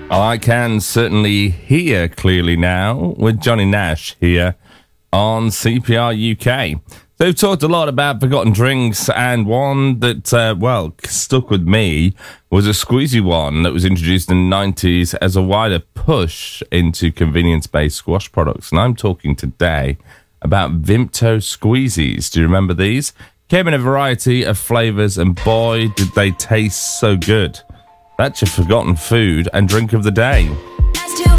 I can certainly hear clearly now with Johnny Nash here on CPR UK. They've talked a lot about forgotten drinks, and one that, stuck with me was a squeezy one that was introduced in the 90s as a wider push into convenience-based squash products. And I'm talking today about Vimto Squeezies. Do you remember these? Came in a variety of flavours, and boy, did they taste so good. That's your forgotten food and drink of the day.